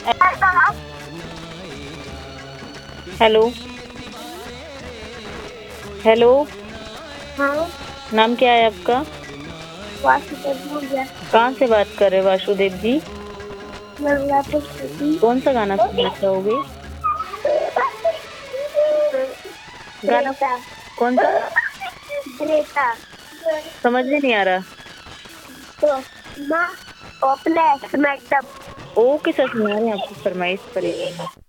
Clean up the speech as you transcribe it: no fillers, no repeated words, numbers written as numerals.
Hello. Hello. हाँ, नाम क्या है आपका? वासुदेव बोल रहा। कहाँ से बात कर रहे हो वासुदेव जी? मिर्जापुर सिटी। कौन सा गाना सुनना चाहोगे? गाना त्रेता। कौन सा? त्रेता। समझ में नहीं आ रहा। तो माँ ओपलेक्स मैकडम। ओके सर, सुना रहे हैं, आपकी फरमाइश पर ही।